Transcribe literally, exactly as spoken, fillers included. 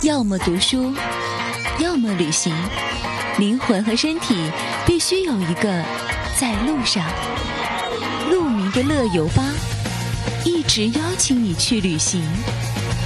要么读书，要么旅行，灵魂和身体必须有一个在路上。鹿鸣的乐游吧，一直邀请你去旅行。